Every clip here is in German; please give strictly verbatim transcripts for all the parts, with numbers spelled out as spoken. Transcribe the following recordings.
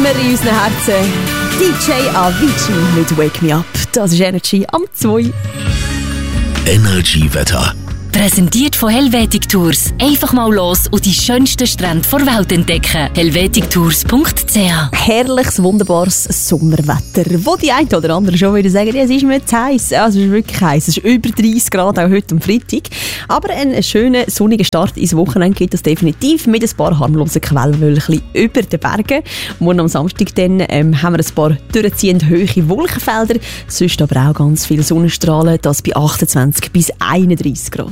immer in unseren Herzen. D J Avicii mit Wake Me Up. Das ist Energy am zwei. Energy Wetter. Präsentiert von Helvetic Tours. Einfach mal los und die schönsten Strände der Welt entdecken. helvetic tours punkt c h. Herrliches, wunderbares Sommerwetter. Wo die einen oder anderen schon wieder sagen, ja, es ist mir zu heiß. Ja, es ist wirklich heiß. Es ist über dreißig Grad, auch heute am Freitag. Aber einen schönen sonnigen Start ins Wochenende gibt es definitiv mit ein paar harmlosen Quellwölkchen über den Bergen. Morgen am Samstag dann, ähm, haben wir ein paar durchziehend hohe Wolkenfelder. Sonst aber auch ganz viele Sonnenstrahlen, das bei achtundzwanzig bis einunddreißig Grad.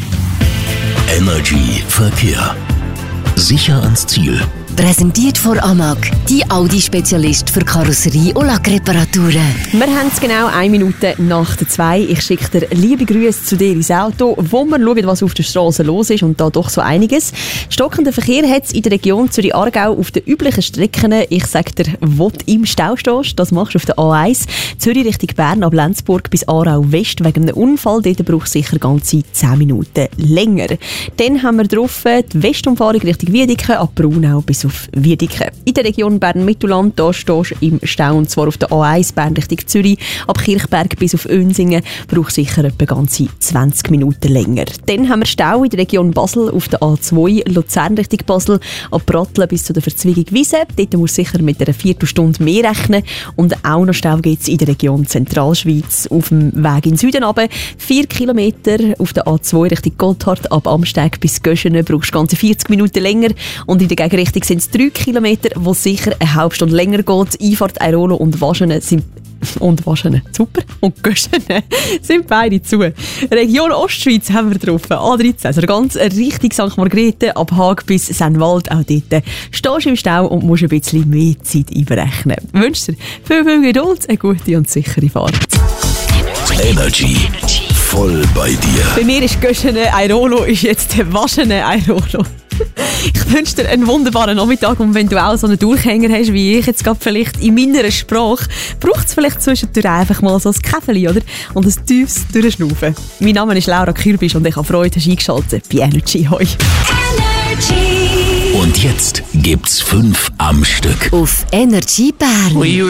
Energy Verkehr. Sicher ans Ziel. Präsentiert von Amag, die Audi-Spezialist für Karosserie- und Lackreparaturen. Wir haben es genau eine Minute nach der zwei. Ich schicke dir liebe Grüße zu dir ins Auto, wo wir schauen, was auf der Straße los ist und da doch so einiges. Stockenden Verkehr hat es in der Region Zürich-Aargau auf den üblichen Strecken. Ich sage dir, wo du im Stau stehst, das machst du auf der A eins. Zürich Richtung Bern ab Lenzburg bis Aarau West wegen einem Unfall. Dort braucht es sicher ganze zehn Minuten länger. Dann haben wir drauf die Westumfahrung Richtung Wiedeken ab Braunau bis auf Wiedeken. In der Region Bern-Mittelland, da stehst du im Stau, und zwar auf der A eins Bern Richtung Zürich, ab Kirchberg bis auf Önsingen, braucht sicher etwa ganze zwanzig Minuten länger. Dann haben wir Stau in der Region Basel auf der A zwei, Luzern Richtung Basel, ab Pratteln bis zu der Verzweigung Wiese. Dort musst du sicher mit einer Viertelstunde mehr rechnen. Und auch noch Stau gibt es in der Region Zentralschweiz auf dem Weg in den Süden runter. Vier Kilometer auf der A zwei Richtung Gotthard, ab Amsteg bis Göschenen brauchst du ganze vierzig Minuten länger. Und in der Gegenrichtung sind es drei Kilometer, wo sicher eine halbe Stunde länger geht. Einfahrt Airolo und Waschenen sind und Waschenen, super, und Göschenen sind beide zu. Region Ostschweiz haben wir drauf, A dreizehn, also ganz Richtung Sankt Margrethe, ab Haag bis Sennwald, auch dort stehst du im Stau und musst ein bisschen mehr Zeit einberechnen. Ich wünsche dir viel, viel Geduld, eine gute und sichere Fahrt. Energy. Voll bei dir. Bei mir ist Göschenen Airolo, ist jetzt Waschenen Airolo. Ich wünsche dir einen wunderbaren Nachmittag, und wenn du auch so einen Durchhänger hast, wie ich jetzt gerade vielleicht in meiner Sprache, braucht es vielleicht zwischendurch einfach mal so ein Käfeli, oder? Und ein tiefes Durchschnaufen. Mein Name ist Laura Kürbisch und ich habe Freude, hast eingeschaltet bei Energy. Hoi. Und jetzt gibt's fünf am Stück. Auf Energy Bern.